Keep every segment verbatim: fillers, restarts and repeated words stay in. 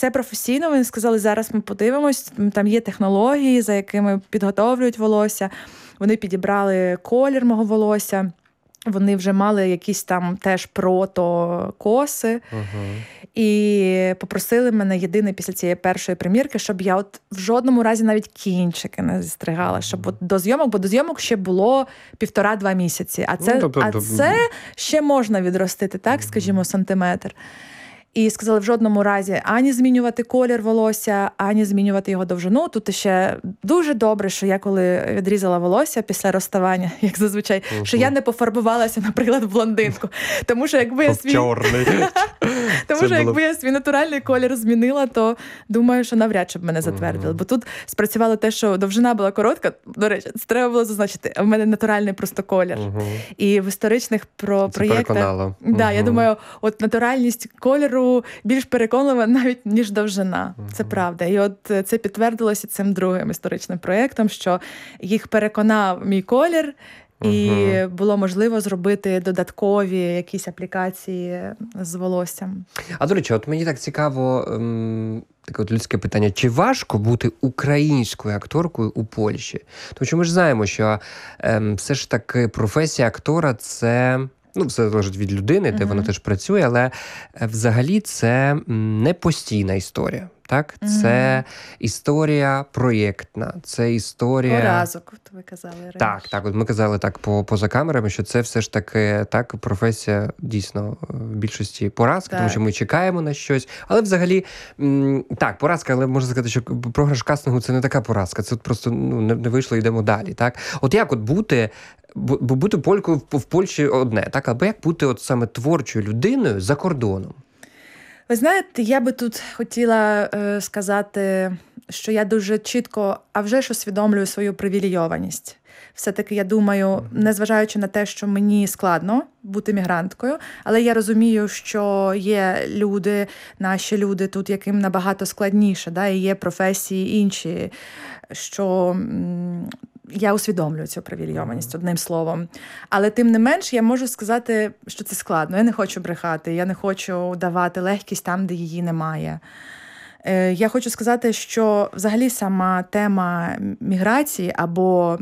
все професійно. Вони сказали, зараз ми подивимось, там є технології, за якими підготовлюють волосся. Вони підібрали колір мого волосся. Вони вже мали якісь там теж протокоси. Uh-huh. І попросили мене єдине після цієї першої примірки, щоб я от в жодному разі навіть кінчики не зістригала. Щоб от до зйомок, бо до зйомок ще було півтора-два місяці. А це, ну, тобто, а це ще можна відростити, так, скажімо, сантиметр. І сказали, в жодному разі ані змінювати колір волосся, ані змінювати його довжину. Тут ще дуже добре, що я коли відрізала волосся після розставання, як зазвичай, uh-huh. що я не пофарбувалася, наприклад, в блондинку. Тому що якби я свій... Чорний. Тому що якби я свій натуральний колір змінила, то думаю, що навряд чи б мене затвердили. Uh-huh. Бо тут спрацювало те, що довжина була коротка. До речі, це треба було зазначити. А в мене натуральний просто колір. Uh-huh. І в історичних про це проєктах... переконало. Да, uh-huh. я думаю, от натуральність кольору більш переконлива навіть, ніж довжина. Uh-huh. Це правда. І от це підтвердилося цим другим історичним проєктом, що їх переконав мій колір, і uh-huh. було можливо зробити додаткові якісь аплікації з волоссям. А, до речі, от мені так цікаво, ем, таке от людське питання, чи важко бути українською акторкою у Польщі? Тому що ми ж знаємо, що ем, все ж таки професія актора – це... Ну, все залежить від людини, де uh-huh. вона теж працює, але взагалі це не постійна історія. Так? Uh-huh. Це історія проєктна, це історія... Поразок, ви казали раніше. Так, так, от ми казали так по, поза камерами, що це все ж таки так, професія дійсно в більшості поразки, так. Тому що ми чекаємо на щось. Але взагалі, м, так, поразка, але можна сказати, що програш кастингу – це не така поразка, це от просто ну, не, не вийшло, йдемо далі. Так? От як от бути... Бо бути полькою в, в Польщі одне, так? Або як бути от саме творчою людиною за кордоном? Ви знаєте, я би тут хотіла е, сказати, що я дуже чітко, а вже ж усвідомлюю свою привілейованість. Все-таки, я думаю, незважаючи на те, що мені складно бути мігранткою, але я розумію, що є люди, наші люди тут, яким набагато складніше, да? І є професії інші, що... М- Я усвідомлюю цю привілейованість, одним словом. Але тим не менш, я можу сказати, що це складно. Я не хочу брехати, я не хочу давати легкість там, де її немає. Я хочу сказати, що взагалі сама тема міграції або,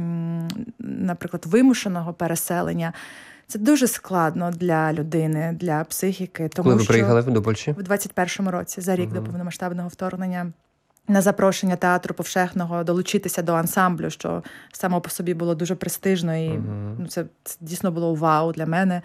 наприклад, вимушеного переселення – це дуже складно для людини, для психіки. Тому, коли ви що приїхали до Польщі? В двадцять першому році, за рік uh-huh. до повномасштабного вторгнення. На запрошення театру Повшехного долучитися до ансамблю, що само по собі було дуже престижно, і uh-huh. ну, це, це дійсно було вау для мене.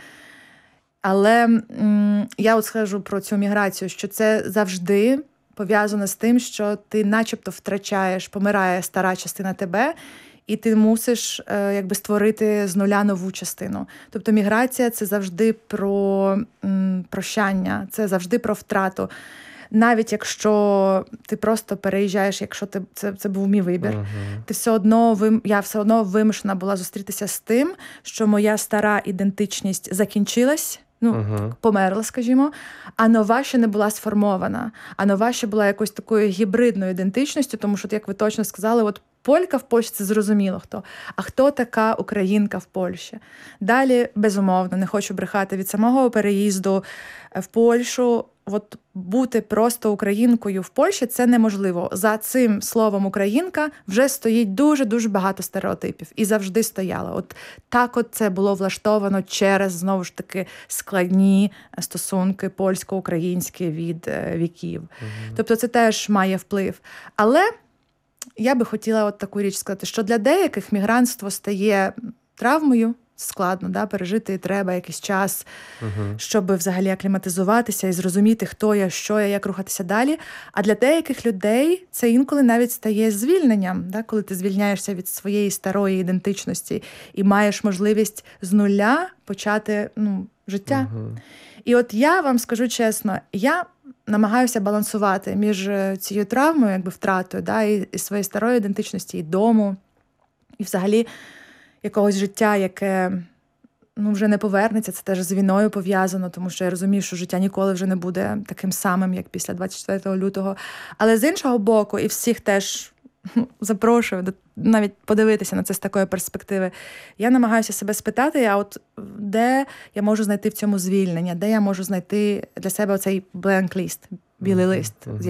Але м, я от скажу про цю міграцію, що це завжди пов'язано з тим, що ти начебто втрачаєш, помирає стара частина тебе, і ти мусиш е, якби створити з нуля нову частину. Тобто міграція – це завжди про м, прощання, це завжди про втрату. Навіть якщо ти просто переїжджаєш, якщо ти, це, це був мій вибір, uh-huh. ти все одно, я все одно вимушена була зустрітися з тим, що моя стара ідентичність закінчилась, ну, uh-huh. померла, скажімо, а нова ще не була сформована. А нова ще була якоюсь такою гібридною ідентичністю, тому що, як ви точно сказали, от полька в Польщі – це зрозуміло хто. А хто така українка в Польщі? Далі, безумовно, не хочу брехати, від самого переїзду в Польщу, от бути просто українкою в Польщі – це неможливо. За цим словом «українка» вже стоїть дуже-дуже багато стереотипів. І завжди стояло. От так от це було влаштовано через, знову ж таки, складні стосунки польсько-українські від віків. Угу. Тобто це теж має вплив. Але я би хотіла от таку річ сказати, що для деяких мігрантство стає травмою, складно, да, пережити треба якийсь час, uh-huh. щоб взагалі акліматизуватися і зрозуміти, хто я, що я, як рухатися далі. А для деяких людей це інколи навіть стає звільненням, да, коли ти звільняєшся від своєї старої ідентичності і маєш можливість з нуля почати ну, життя. Uh-huh. І от я вам скажу чесно, я намагаюся балансувати між цією травмою, якби втратою, да, і, і своєї старої ідентичності, і дому, і взагалі якогось життя, яке ну, вже не повернеться, це теж з війною пов'язано, тому що я розумію, що життя ніколи вже не буде таким самим, як після двадцять четвертого лютого. Але з іншого боку, і всіх теж запрошую навіть подивитися на це з такої перспективи, я намагаюся себе спитати, а от де я можу знайти в цьому звільнення, де я можу знайти для себе оцей blank list, білий лист,